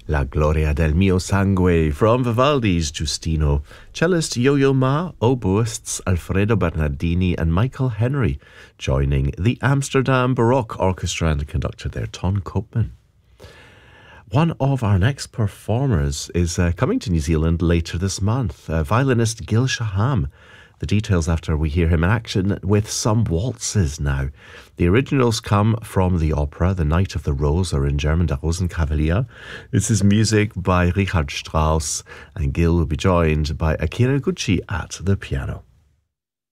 La Gloria del Mio Sangue from Vivaldi's Giustino, cellist Yo-Yo Ma, oboists Alfredo Bernardini and Michael Henry, joining the Amsterdam Baroque Orchestra and conductor there, Ton Koopman. One of our next performers is coming to New Zealand later this month, violinist Gil Shaham. The details after we hear him in action with some waltzes now. The originals come from the opera The Knight of the Rose, or in German Der Rosenkavalier. This is music by Richard Strauss, and Gil will be joined by Akira Gucci at the piano.